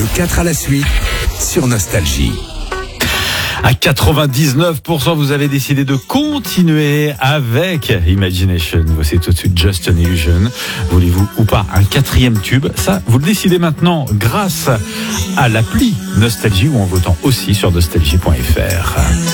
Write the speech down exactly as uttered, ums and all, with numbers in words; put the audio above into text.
quatre à la suite sur Nostalgie. À quatre-vingt-dix-neuf pour cent, vous avez décidé de continuer avec Imagination. Voici tout de suite Just an Illusion. Voulez-vous ou pas un quatrième tube? Ça, vous le décidez maintenant grâce à l'appli Nostalgie ou en votant aussi sur nostalgie point f r.